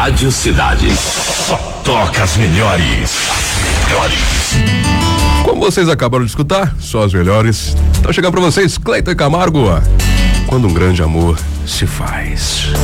Rádio Cidade. Só toca as melhores. Como vocês acabaram de escutar, só as melhores. Então chegando pra vocês, Cleiton e Camargo. Quando um grande amor se faz.